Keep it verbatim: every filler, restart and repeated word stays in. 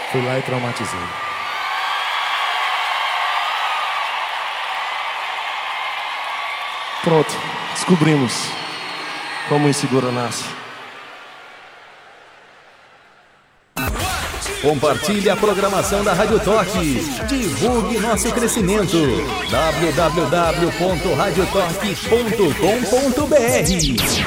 Fui lá e traumatizei. Pronto, descobrimos como o inseguro nasce. Compartilhe a programação da Rádio Torque. Divulgue nosso crescimento. w w w ponto rádio torque ponto com ponto b r